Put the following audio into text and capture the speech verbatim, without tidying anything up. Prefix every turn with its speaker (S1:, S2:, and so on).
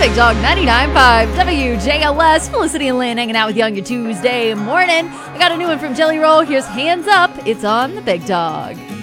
S1: Big Dog ninety-nine point five W J L S. Felicity and Lynn hanging out with you on your Tuesday morning. I got a new one from Jelly Roll. Here's Hands Up. It's on the Big Dog.